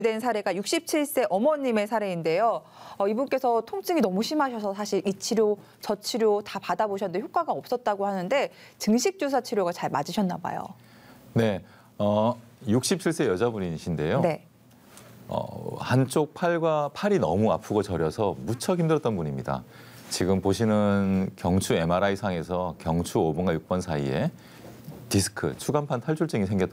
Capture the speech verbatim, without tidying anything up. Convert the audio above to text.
된 사례가 육십칠 세 어머님의 사례인데요. 어, 이분께서 통증이 너무 심하셔서 사실 이 치료, 저 치료 다 받아보셨는데 효과가 없었다고 하는데 증식 주사 치료가 잘 맞으셨나 봐요. 네, 어, 육십칠 세 여자분이신데요. 네. 어, 한쪽 팔과 팔이 너무 아프고 저려서 무척 힘들었던 분입니다. 지금 보시는 경추 엠알아이 상에서 경추 오 번과 육 번 사이에 디스크, 추간판 탈출증이 생겼던